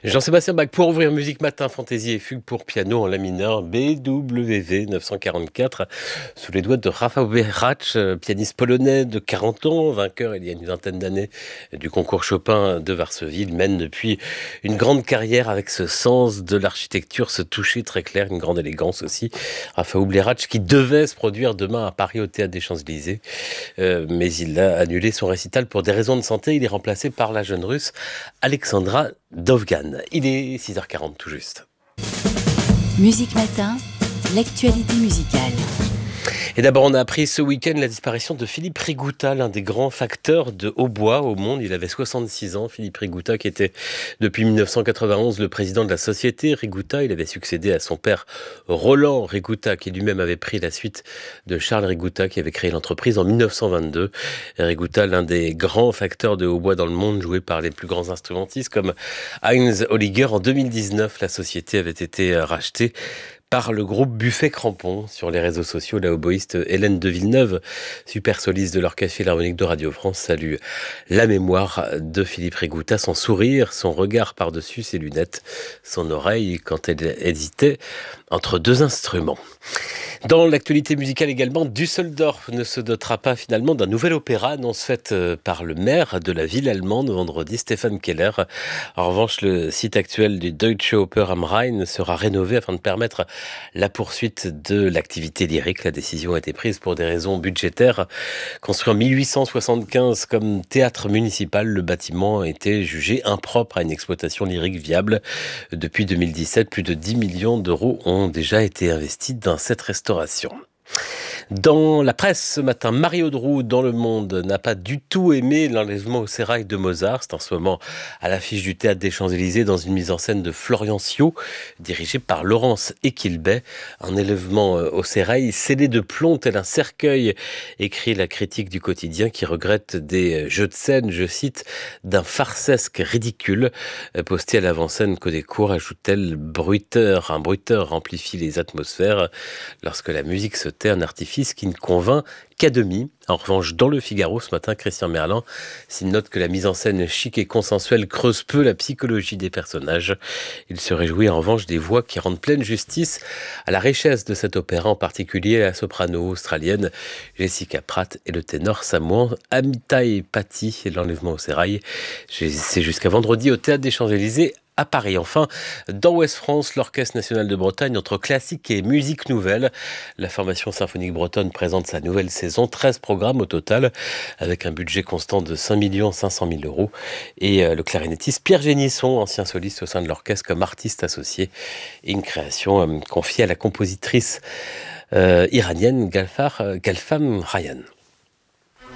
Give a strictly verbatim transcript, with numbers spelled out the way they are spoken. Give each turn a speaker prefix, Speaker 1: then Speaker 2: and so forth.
Speaker 1: Jean-Sébastien Bach pour ouvrir Musique Matin, Fantaisie et Fugue pour piano en la mineur B W V neuf cent quarante-quatre sous les doigts de Rafał Beracz, pianiste polonais de quarante ans, vainqueur il y a une vingtaine d'années du concours Chopin de Varsovie. Il mène depuis une grande carrière avec ce sens de l'architecture, ce toucher très clair, une grande élégance aussi. Rafał Beracz qui devait se produire demain à Paris au Théâtre des Champs-Élysées, euh, mais il a annulé son récital pour des raisons de santé. Il est remplacé par la jeune russe Alexandra Dovgan. Il est six heures quarante tout juste.
Speaker 2: Musique Matin, l'actualité musicale.
Speaker 1: Et d'abord, on a appris ce week-end la disparition de Philippe Rigoutta, l'un des grands facteurs de hautbois au monde. Il avait soixante-six ans, Philippe Rigoutta, qui était depuis mille neuf cent quatre-vingt-onze le président de la société Rigoutta. Il avait succédé à son père Roland Rigoutta, qui lui-même avait pris la suite de Charles Rigoutta, qui avait créé l'entreprise en mille neuf cent vingt-deux. Rigoutta, l'un des grands facteurs de hautbois dans le monde, joué par les plus grands instrumentistes comme Heinz Holliger. En deux mille dix-neuf, la société avait été rachetée par le groupe Buffet Crampon. Sur les réseaux sociaux, la oboïste Hélène de Villeneuve, super soliste de l'Orchestre Philharmonique de Radio France, salue la mémoire de Philippe Rigoutta, son sourire, son regard par-dessus ses lunettes, son oreille quand elle hésitait entre deux instruments. Dans l'actualité musicale également, Düsseldorf ne se dotera pas finalement d'un nouvel opéra, annonce faite par le maire de la ville allemande vendredi, Stefan Keller. En revanche, le site actuel du Deutsche Oper am Rhein sera rénové afin de permettre la poursuite de l'activité lyrique. La décision a été prise pour des raisons budgétaires. Construit en mille huit cent soixante-quinze comme théâtre municipal, le bâtiment a été jugé impropre à une exploitation lyrique viable. Depuis deux mille dix-sept, plus de dix millions d'euros ont déjà été investis dans cette restauration. Dans la presse ce matin, Marie Auderoux dans Le Monde n'a pas du tout aimé l'enlèvement au sérail de Mozart. C'est en ce moment à l'affiche du Théâtre des Champs-Élysées dans une mise en scène de Florian Siot, dirigée par Laurence Equilbet. Un enlèvement au sérail scellé de plomb tel un cercueil, écrit la critique du quotidien qui regrette des jeux de scène, je cite, d'un farcesque ridicule. Posté à l'avant-scène Codécourt, ajoute-t-elle, bruiteur, un bruiteur amplifie les atmosphères. Lorsque la musique se tait, un artifice qui ne convainc qu'à demi. En revanche, dans le Figaro ce matin, Christian Merlan s'il note que la mise en scène chic et consensuelle creuse peu la psychologie des personnages. Il se réjouit en revanche des voix qui rendent pleine justice à la richesse de cet opéra, en particulier la soprano australienne Jessica Pratt et le ténor samoan Amitai Patti. Et l'enlèvement au sérail, c'est jusqu'à vendredi au Théâtre des Champs-Élysées à Paris. Enfin, dans Ouest France, l'Orchestre national de Bretagne, entre classique et musique nouvelle. La formation symphonique bretonne présente sa nouvelle saison, treize programmes au total, avec un budget constant de cinq millions cinq cent mille euros. Et euh, le clarinettiste Pierre Génisson, ancien soliste au sein de l'orchestre comme artiste associé, et une création euh, confiée à la compositrice euh, iranienne Galfar, euh, Galfam Ryan.